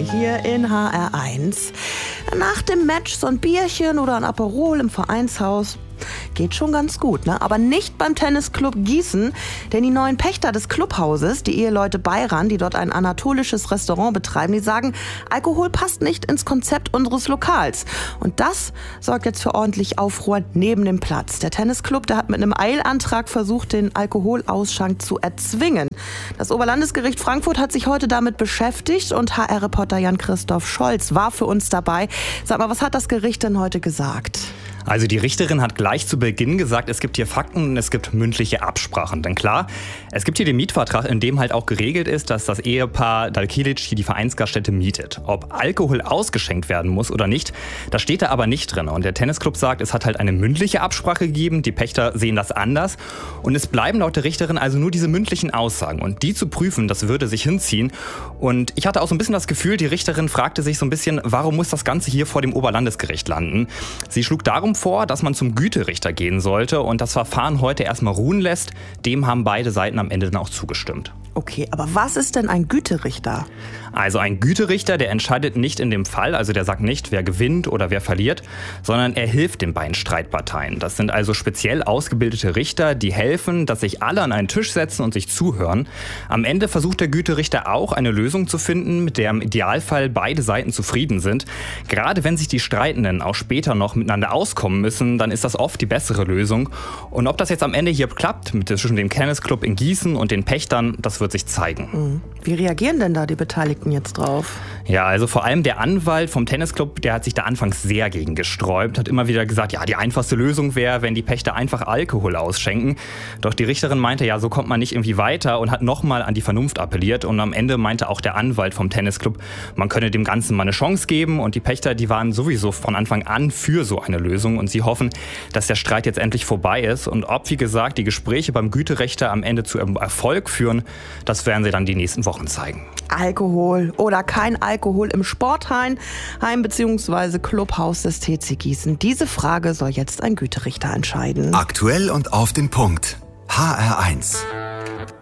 hier in HR1. Nach dem Match so ein Bierchen oder ein Aperol im Vereinshaus geht schon ganz gut, ne? Aber nicht beim Tennisclub Gießen, denn die neuen Pächter des Clubhauses, die Eheleute Bayran, die dort ein anatolisches Restaurant betreiben, die sagen, Alkohol passt nicht ins Konzept unseres Lokals. Und das sorgt jetzt für ordentlich Aufruhr neben dem Platz. Der Tennisclub, der hat mit einem Eilantrag versucht, den Alkoholausschank zu erzwingen. Das Oberlandesgericht Frankfurt hat sich heute damit beschäftigt und HR-Reporter Jan-Christoph Scholz war für uns dabei. Sag mal, was hat das Gericht denn heute gesagt? Also die Richterin hat gleich zu Beginn gesagt, es gibt hier Fakten und es gibt mündliche Absprachen. Denn klar, es gibt hier den Mietvertrag, in dem halt auch geregelt ist, dass das Ehepaar Dalkilic hier die Vereinsgaststätte mietet. Ob Alkohol ausgeschenkt werden muss oder nicht, das steht da aber nicht drin. Und der Tennisclub sagt, es hat halt eine mündliche Absprache gegeben, die Pächter sehen das anders. Und es bleiben laut der Richterin also nur diese mündlichen Aussagen. Und die zu prüfen, das würde sich hinziehen. Und ich hatte auch so ein bisschen das Gefühl, die Richterin fragte sich so ein bisschen, warum muss das Ganze hier vor dem Oberlandesgericht landen? Sie schlug darum vor, dass man zum Güterichter gehen sollte und das Verfahren heute erstmal ruhen lässt. Dem haben beide Seiten am Ende dann auch zugestimmt. Okay, aber was ist denn ein Güterichter? Also ein Güterichter, der entscheidet nicht in dem Fall, also der sagt nicht, wer gewinnt oder wer verliert, sondern er hilft den beiden Streitparteien. Das sind also speziell ausgebildete Richter, die helfen, dass sich alle an einen Tisch setzen und sich zuhören. Am Ende versucht der Güterichter auch eine Lösung zu finden, mit der im Idealfall beide Seiten zufrieden sind. Gerade wenn sich die Streitenden auch später noch miteinander auskommen müssen, dann ist das oft die bessere Lösung. Und ob das jetzt am Ende hier klappt, zwischen dem Tennisclub in Gießen und den Pächtern, das wird sich zeigen. Wie reagieren denn da die Beteiligten jetzt drauf? Ja, also vor allem der Anwalt vom Tennisclub, der hat sich da anfangs sehr gegen gesträubt, hat immer wieder gesagt, ja, die einfachste Lösung wäre, wenn die Pächter einfach Alkohol ausschenken. Doch die Richterin meinte, ja, so kommt man nicht irgendwie weiter und hat nochmal an die Vernunft appelliert. Und am Ende meinte auch der Anwalt vom Tennisclub, man könne dem Ganzen mal eine Chance geben. Und die Pächter, die waren sowieso von Anfang an für so eine Lösung. Und sie hoffen, dass der Streit jetzt endlich vorbei ist. Und ob, wie gesagt, die Gespräche beim Güterichter am Ende zu Erfolg führen, das werden sie dann die nächsten Wochen zeigen. Alkohol oder kein Alkohol im Sportheim bzw. Clubhaus des TC Gießen. Diese Frage soll jetzt ein Güterichter entscheiden. Aktuell und auf den Punkt. HR1.